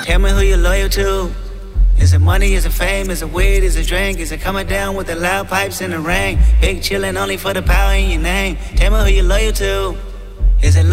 Tell me who you're loyal to. Is it money, is it fame, is it weed, is it drink? Is it coming down with the loud pipes in the rain? Big chillin' only for the power in your name. Tell me who you're loyal to. Is it